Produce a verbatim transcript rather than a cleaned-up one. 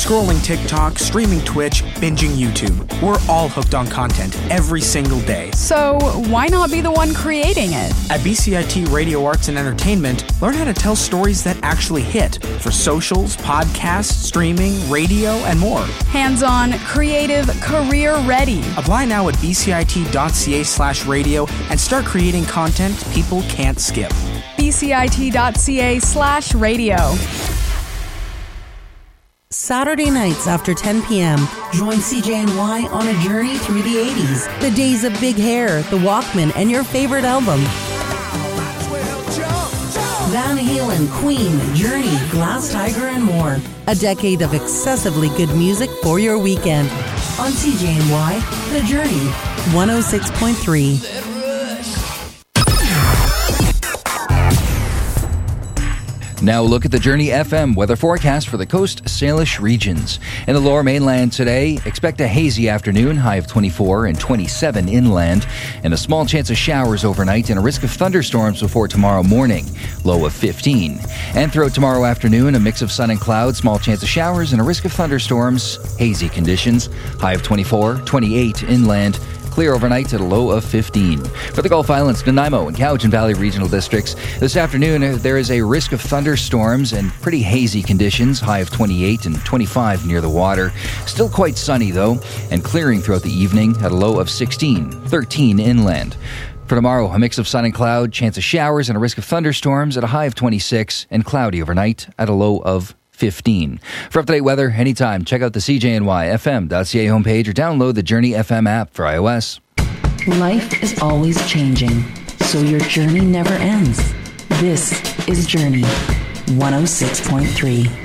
Scrolling TikTok, streaming Twitch, binging YouTube. We're all hooked on content every single day. So why not be the one creating it? At B C I T Radio Arts and Entertainment, learn how to tell stories that actually hit for socials, podcasts, streaming, radio, and more. Hands-on, creative, career-ready. Apply now at bcit.ca slash radio and start creating content people can't skip. bcit.ca slash radio. Saturday nights after ten p.m., join C J N Y on a journey through the eighties. The days of big hair, the Walkman, and your favorite album. Van Halen, Queen, Journey, Glass Tiger, and more. A decade of excessively good music for your weekend. On C J N Y, The Journey, one oh six point three. Now look at the Journey F M weather forecast for the Coast Salish regions. In the lower mainland today, expect a hazy afternoon, high of twenty-four and twenty-seven inland, and a small chance of showers overnight and a risk of thunderstorms before tomorrow morning, low of fifteen. And throughout tomorrow afternoon, a mix of sun and clouds, small chance of showers and a risk of thunderstorms, hazy conditions, high of twenty-four, twenty-eight inland, clear overnight at a low of fifteen. For the Gulf Islands, Nanaimo and Cowichan Valley regional districts, this afternoon there is a risk of thunderstorms and pretty hazy conditions, high of twenty-eight and twenty-five near the water. Still quite sunny though, and clearing throughout the evening at a low of sixteen, thirteen inland. For tomorrow, a mix of sun and cloud, chance of showers and a risk of thunderstorms at a high of twenty-six and cloudy overnight at a low of fifteen. For up-to-date weather, anytime, check out the C J N Y F M dot C A homepage or download the Journey F M app for iOS. Life is always changing, so your journey never ends. This is Journey one oh six point three.